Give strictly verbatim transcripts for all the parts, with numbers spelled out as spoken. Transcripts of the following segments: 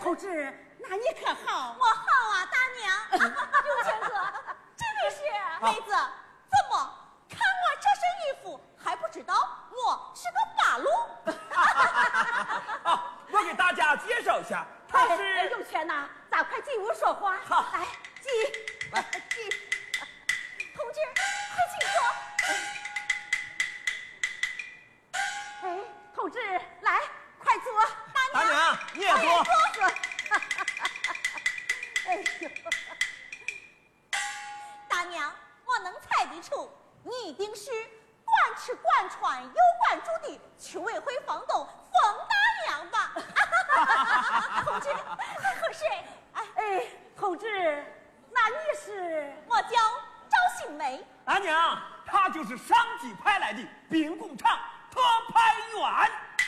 同志，那你可好？ 我好啊，大娘。 永泉哥，这位是妹子，怎么看我这身衣服还不知道我是个八路？ 啊，我给大家介绍一下，他是。 哎，永泉呐，咱快进屋说话。 好， 来进， 来进。 同志，快请坐。 哎，同志，来，快坐。 大娘，你也坐。 坐。哎呦， 大娘，我能猜得出，你一定是管吃管穿又管住的区委会房东冯大娘吧？ 同志，还和谁？ 哎，同志，那你是？ 我叫赵杏梅。 大娘，他就是上级派来的兵工厂特派员。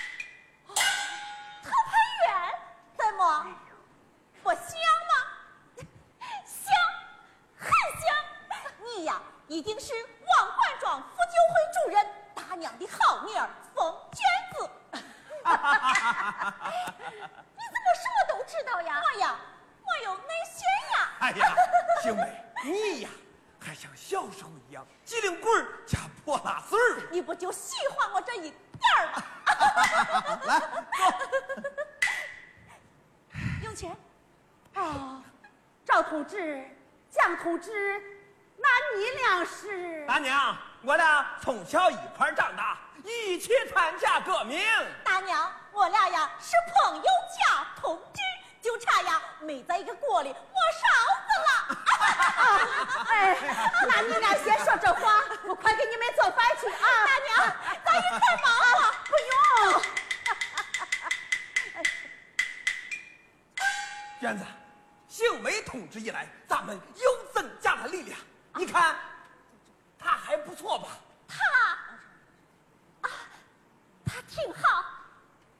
特派员？怎么？不香吗？香，很香。你呀，一定是王管庄妇救会主任大娘的好女儿冯娟子。 你怎么什么都知道呀？ 我呀，我有内线呀。 哎呀，杏梅，你呀，还像小时候一样机灵棍儿加泼辣丝儿。 你不就喜欢我这一点儿吗？ 来，坐。 永泉。 哦，赵同志、蒋同志，那你俩是？ 大娘，我俩从小一块长大，一起参加革命。 大娘，我俩呀是朋友加同志，就差呀没在一个锅里磨勺子了。 哎，那你俩先说这话，我快给你们做饭去啊！ 大娘，咱一块忙活。 不用。 娟子，杏梅同志一来，咱们又增加了力量。你看，他还不错吧？